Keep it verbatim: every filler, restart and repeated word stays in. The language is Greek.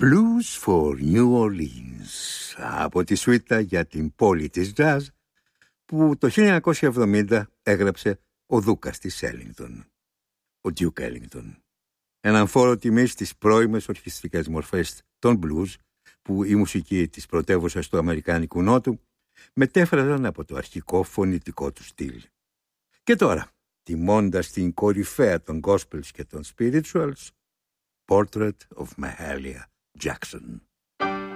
Blues for New Orleans, από τη σουίτα για την πόλη της jazz, που το χίλια εννιακόσια εβδομήντα έγραψε ο δούκας της Ellington, ο Duke Ellington. Έναν φόρο τιμής στις πρώιμες ορχιστρικές μορφές των blues, που η μουσική της πρωτεύουσας του Αμερικάνικου Νότου μετέφραζαν από το αρχικό φωνητικό του στυλ. Και τώρα, τιμώντας την κορυφαία των gospels και των spirituals, Portrait of Mahalia Jackson.